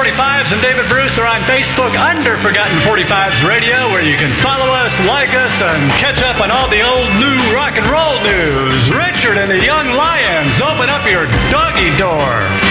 45s and David Bruce are on Facebook under Forgotten 45s Radio, where you can follow us, like us, and catch up on all the old new rock and roll news. Richard and the Young Lions, open up your doggy door.